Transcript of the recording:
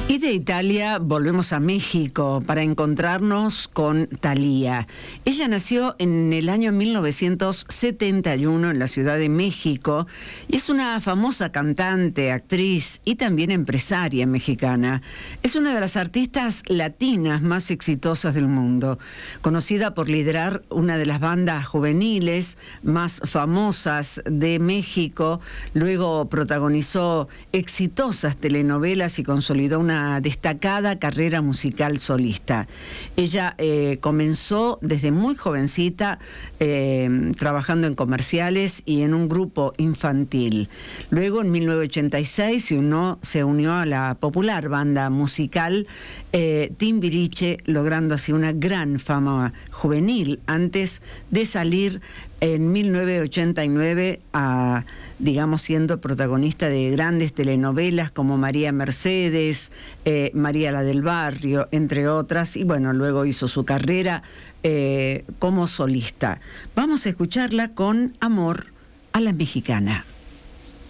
Y de Italia volvemos a México para encontrarnos con Thalía. Ella nació en el año 1971 en la Ciudad de México y es una famosa cantante, actriz y también empresaria mexicana. Es una de las artistas latinas más exitosas del mundo, conocida por liderar una de las bandas juveniles más famosas de México. Luego protagonizó exitosas telenovelas y consolidó una destacada carrera musical solista. Ella comenzó desde muy jovencita trabajando en comerciales y en un grupo infantil. Luego, en 1986, se unió a la popular banda musical Timbiriche, logrando así una gran fama juvenil antes de salir en 1989 siendo protagonista de grandes telenovelas como María Mercedes, María la del Barrio, entre otras, y bueno, luego hizo su carrera como solista. Vamos a escucharla con Amor a la Mexicana.